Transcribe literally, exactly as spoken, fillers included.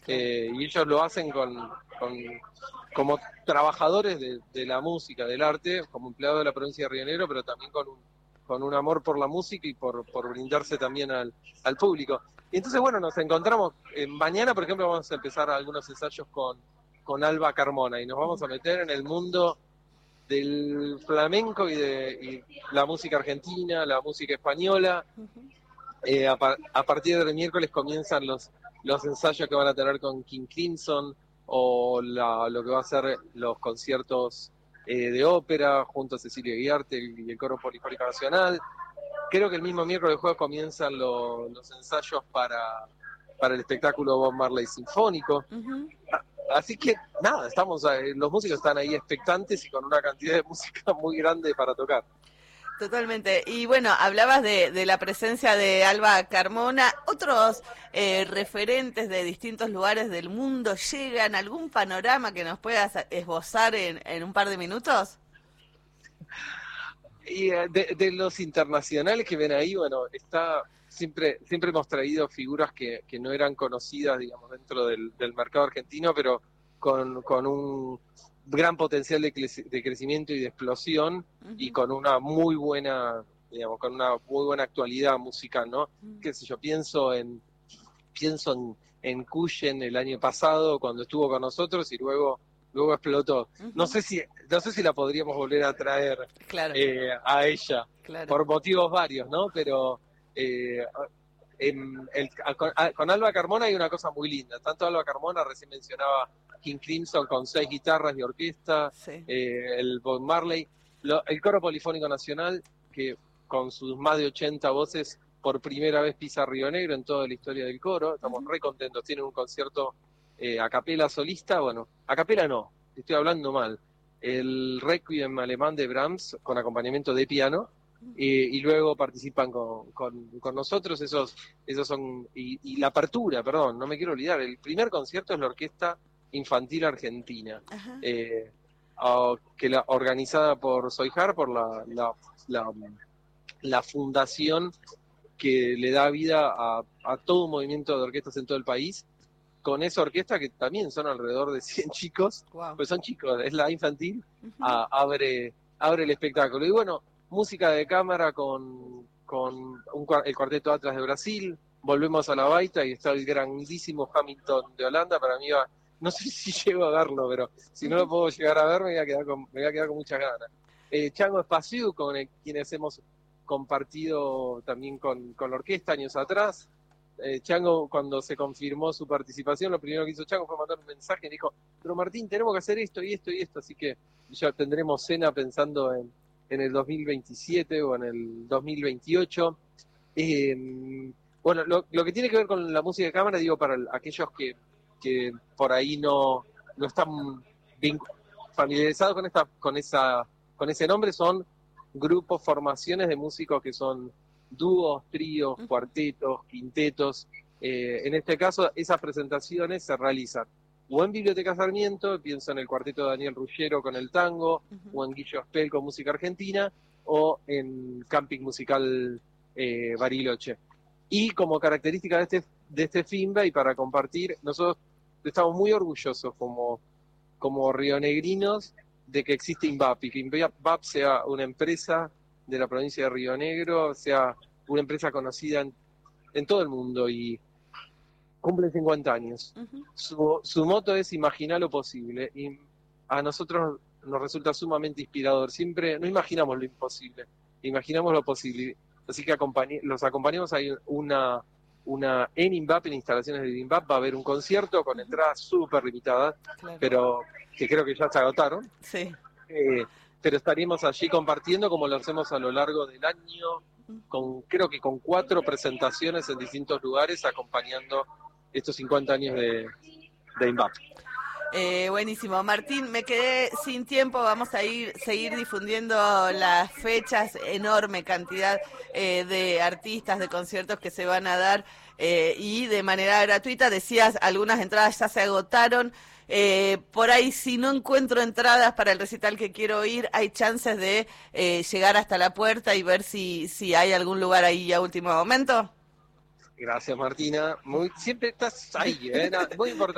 eh, y ellos lo hacen con, con como trabajadores de, de la música, del arte, como empleados de la provincia de Río Negro, pero también con un, con un amor por la música y por, por brindarse también al, al público. Y entonces, bueno, nos encontramos, eh, mañana, por ejemplo, vamos a empezar algunos ensayos con, con Alba Carmona, y nos vamos a meter en el mundo del flamenco y de y la música argentina, la música española. Eh, a, par, a partir del miércoles comienzan los, los ensayos que van a tener con King Crimson, o la, lo que va a ser los conciertos eh, de ópera junto a Cecilia Guiarte y el Coro Polifónico Nacional. Creo que el mismo miércoles y jueves comienzan lo, los ensayos para, para el espectáculo Bob Marley Sinfónico. Uh-huh. Así que nada, estamos los músicos están ahí expectantes y con una cantidad de música muy grande para tocar. Totalmente. Y bueno, hablabas de, de la presencia de Alba Carmona. ¿Otros eh, referentes de distintos lugares del mundo llegan? ¿Algún panorama que nos puedas esbozar en, en un par de minutos? Y de, de los internacionales que ven ahí, bueno, está siempre siempre hemos traído figuras que, que no eran conocidas, digamos, dentro del, del mercado argentino, pero con, con un gran potencial de, cre- de crecimiento y de explosión, uh-huh. y con una muy buena, digamos, con una muy buena actualidad musical, ¿no? Uh-huh. Qué sé yo, pienso en pienso en, en Cuyen el año pasado cuando estuvo con nosotros y luego luego explotó. Uh-huh. No sé si no sé si la podríamos volver a traer, claro. eh, a ella, claro. por motivos varios, ¿no? Pero eh, en el, con, con Alba Carmona hay una cosa muy linda. Tanto Alba Carmona, recién mencionaba King Crimson con seis guitarras de orquesta, sí. eh, el Bob Marley, lo, el Coro Polifónico Nacional, que con sus más de ochenta voces por primera vez pisa Río Negro en toda la historia del coro. Estamos uh-huh. re contentos. Tienen un concierto eh, a capela solista, bueno, a capela no, estoy hablando mal, el Requiem alemán de Brahms con acompañamiento de piano, eh, y luego participan con, con, con nosotros. Esos esos son, y, y la apertura, perdón, no me quiero olvidar, el primer concierto es la Orquesta Infantil Argentina, uh-huh. eh, uh, que la, organizada por Soyjar, por la, la, la, la fundación que le da vida a, a todo un movimiento de orquestas en todo el país, con esa orquesta que también son alrededor de cien chicos, wow. pues son chicos, es la infantil, uh-huh. a, abre abre el espectáculo. Y bueno, música de cámara con, con un, el Cuarteto Atlas de Brasil, volvemos a la baita y está el grandísimo Hamilton de Holanda. Para mí va, no sé si llego a verlo, pero si uh-huh. no lo puedo llegar a ver me voy a quedar con, me voy a quedar con muchas ganas. Eh, Chango Espaciu, con el, quienes hemos compartido también con, con la orquesta años atrás. Eh, Chango, cuando se confirmó su participación, lo primero que hizo Chango fue mandar un mensaje y dijo, pero Martín, tenemos que hacer esto y esto y esto, así que ya tendremos cena pensando en, en el dos mil veintisiete o en el dos mil veintiocho. Eh, bueno, lo, lo que tiene que ver con la música de cámara, digo, para el, aquellos que, que por ahí no, no están bien familiarizados con esta, con esa, con ese nombre, son grupos, formaciones de músicos que son dúos, tríos, cuartetos, quintetos. Eh, en este caso, esas presentaciones se realizan o en Biblioteca Sarmiento, pienso en el cuarteto de Daniel Ruggiero con el tango, uh-huh. o en Guillo Spell con música argentina, o en Camping Musical eh, Bariloche. Y como característica de este, de este FIMBA, y para compartir, nosotros estamos muy orgullosos como, como rionegrinos de que existe INVAP, y que INVAP sea una empresa de la provincia de Río Negro, sea una empresa conocida en, en todo el mundo, y cumple cincuenta años. Uh-huh. Su, su moto es imaginar lo posible, y a nosotros nos resulta sumamente inspirador. Siempre no imaginamos lo imposible, imaginamos lo posible. Así que acompañ- los acompañamos. Hay una, una en INVAP, en instalaciones de INVAP, va a haber un concierto con entradas súper limitadas, claro. pero que creo que ya se agotaron. Sí. Eh, pero estaríamos allí compartiendo como lo hacemos a lo largo del año, con creo que con cuatro presentaciones en distintos lugares, acompañando estos cincuenta años de, de INVAP. Eh, buenísimo. Martín, me quedé sin tiempo, vamos a ir seguir difundiendo las fechas, enorme cantidad eh, de artistas, de conciertos que se van a dar eh, y de manera gratuita. Decías, algunas entradas ya se agotaron. Eh, por ahí, si no encuentro entradas para el recital que quiero ir, hay chances de eh, llegar hasta la puerta y ver si, si hay algún lugar ahí a último momento. Gracias, Martina. Muy, siempre estás ahí, ¿eh? Muy importante.